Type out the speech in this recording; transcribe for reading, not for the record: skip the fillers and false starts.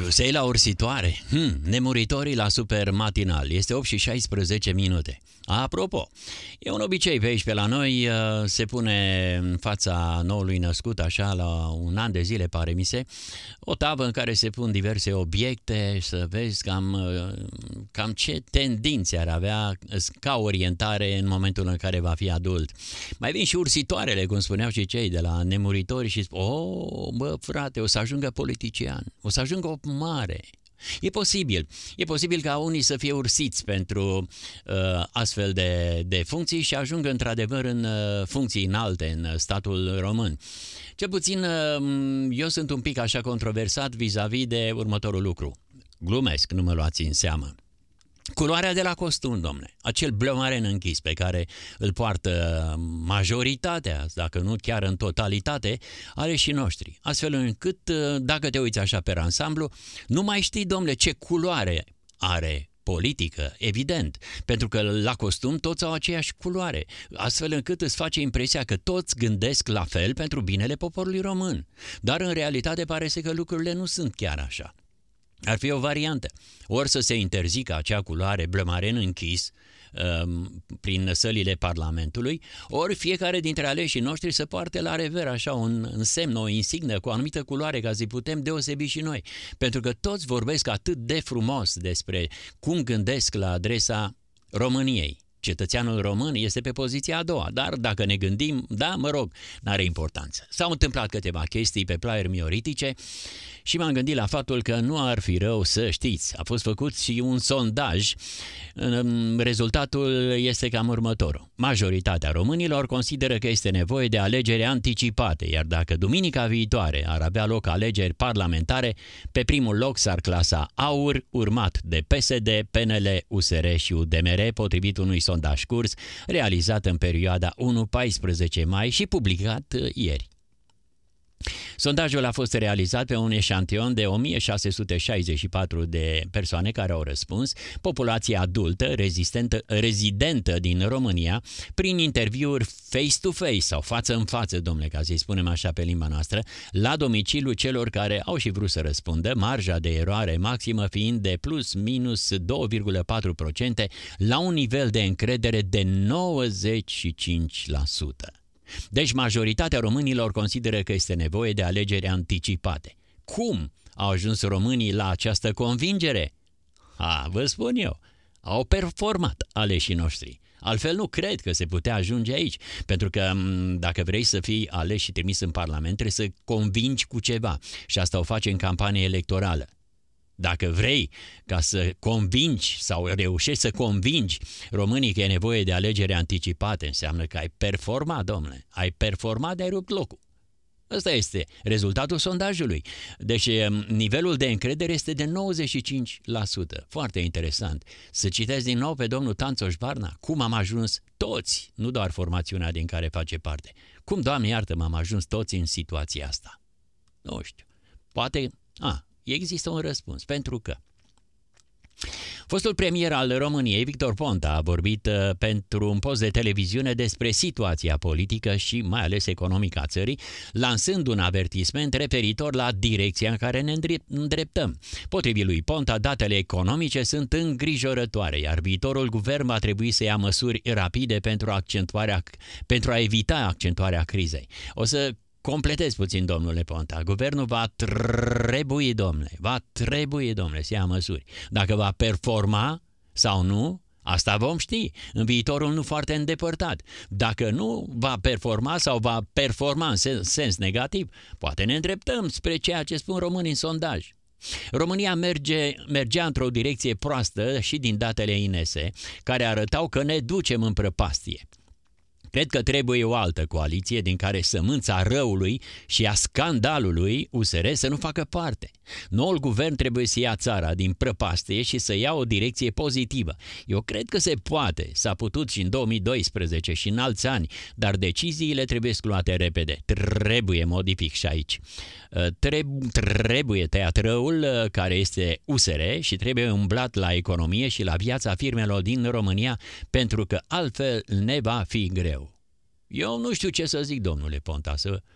Rusei la ursitoare. Nemuritorii la super matinal. Este 8 și 16 minute. Apropo, e un obicei pe aici pe la noi, se pune în fața noului născut, așa, la un an de zile, pare mi se, o tavă în care se pun diverse obiecte, să vezi cam ce tendințe ar avea ca orientare în momentul în care va fi adult. Mai vin și ursitoarele, cum spuneau și cei de la nemuritori și spun, bă, frate, o să ajungă politician, o să ajungă mare. E posibil ca unii să fie ursiți pentru astfel de funcții și ajungă într-adevăr în funcții înalte în statul român. Cel puțin eu sunt un pic așa controversat vis-a-vis de următorul lucru. Glumesc, nu mă luați în seamă. Culoarea de la costum, domne, acel blămaren închis pe care îl poartă majoritatea, dacă nu chiar în totalitate, are și noștri. Astfel încât, dacă te uiți așa pe ansamblu, nu mai știi, domne, ce culoare are politică, evident, pentru că la costum toți au aceeași culoare, astfel încât îți face impresia că toți gândesc la fel pentru binele poporului român. Dar în realitate pare să că lucrurile nu sunt chiar așa. Ar fi o variantă. Ori să se interzică acea culoare blămaren închis prin sălile Parlamentului, ori fiecare dintre aleșii noștri să poarte la rever așa un semn, o insignă cu o anumită culoare ca să putem deosebi și noi. Pentru că toți vorbesc atât de frumos despre cum gândesc la adresa României. Cetățeanul român este pe poziția a doua, dar dacă ne gândim, n-are importanță. S-au întâmplat câteva chestii pe plaiuri mioritice și m-am gândit la faptul că nu ar fi rău să știți. A fost făcut și un sondaj. Rezultatul este cam următorul. Majoritatea românilor consideră că este nevoie de alegeri anticipate, iar dacă duminica viitoare ar avea loc alegeri parlamentare, pe primul loc s-ar clasa AUR, urmat de PSD, PNL, USR și UDMR, potrivit unui sondaj curs realizat în perioada 1-14 mai și publicat ieri. Sondajul a fost realizat pe un eșantion de 1664 de persoane care au răspuns, populația adultă rezidentă din România, prin interviuri face-to-face sau față în față, domnule, ca să-i spunem așa pe limba noastră, la domiciliul celor care au și vrut să răspundă, marja de eroare maximă fiind de plus minus 2,4% la un nivel de încredere de 95%. Deci majoritatea românilor consideră că este nevoie de alegeri anticipate. Cum au ajuns românii la această convingere? Vă spun eu, au performat aleșii noștri. Altfel nu cred că se putea ajunge aici, pentru că dacă vrei să fii ales și trimis în Parlament, trebuie să convingi cu ceva și asta o faci în campanie electorală. Dacă vrei ca să convingi sau reușești să convingi românii că e nevoie de alegeri anticipate, înseamnă că ai performat, domnule. Ai performat, ai rupt locul. Ăsta este rezultatul sondajului. Deci nivelul de încredere este de 95%. Foarte interesant. Să citesc din nou pe domnul Tanțoș Barna. Cum am ajuns toți, nu doar formațiunea din care face parte. Cum, Doamne iartă, am ajuns toți în situația asta? Nu știu. Poate... Există un răspuns, pentru că fostul premier al României, Victor Ponta, a vorbit pentru un post de televiziune despre situația politică și mai ales economică a țării, lansând un avertisment referitor la direcția în care ne îndreptăm. Potrivit lui Ponta, datele economice sunt îngrijorătoare, iar viitorul guvern va trebui să ia măsuri rapide pentru a evita accentuarea crizei. O să completez puțin, domnule Ponta. Guvernul va trebui, domnule, să ia măsuri. Dacă va performa sau nu, asta vom ști în viitorul nu foarte îndepărtat. Dacă nu va performa sau va performa în sens negativ, poate ne îndreptăm spre ceea ce spun românii în sondaj. România mergea într-o direcție proastă și din datele INS, care arătau că ne ducem în prăpastie. Cred că trebuie o altă coaliție din care sămânța răului și a scandalului USR să nu facă parte. Noul guvern trebuie să ia țara din prăpastie și să ia o direcție pozitivă. Eu cred că se poate, s-a putut și în 2012 și în alți ani, dar deciziile trebuie luate repede. Trebuie modific și aici. Trebuie tăiat răul care este USR și trebuie umblat la economie și la viața firmelor din România, pentru că altfel ne va fi greu. Eu nu știu ce să zic, domnule Ponta, să